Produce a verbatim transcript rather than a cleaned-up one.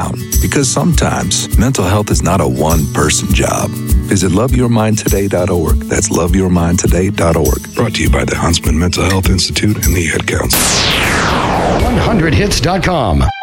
down. Because sometimes mental health is not a one-person job. Visit love your mind today dot org. That's love your mind today dot org. Brought to you by the Huntsman Mental Health Institute and the Ad Council. one hundred hits dot com.